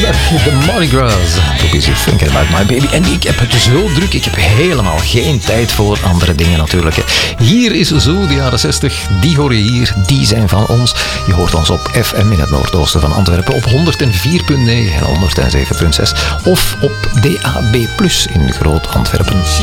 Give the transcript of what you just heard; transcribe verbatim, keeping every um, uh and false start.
De Mardi Gras. Too busy thinking about my baby. En ik heb het zo druk, ik heb helemaal geen tijd voor andere dingen natuurlijk. Hier is zo de jaren zestig, die hoor je hier, die zijn van ons. Je hoort ons op F M in het noordoosten van Antwerpen op honderd vier komma negen en honderd zeven komma zes of op D A B plus in Groot Antwerpen.